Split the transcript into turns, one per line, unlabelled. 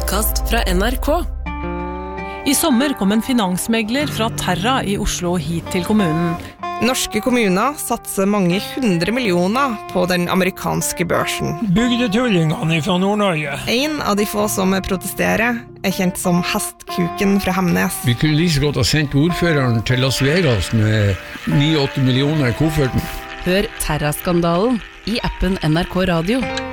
podcast fra NRK.
I sommer kom en finansmegler fra Terra i Oslo hit til kommunen.
Norske kommuner satser mange 100 millioner på den amerikanske børsen.
Bygdetullingene fra Nord-Norge.
En av de få som protesterer kjent som Hestkuken fra Hemnes.
Vi kunne like så godt ha sendt ordføreren til Las Vegas med 9-8 millioner i kofferten.
Hør Terra-skandalen i appen NRK Radio.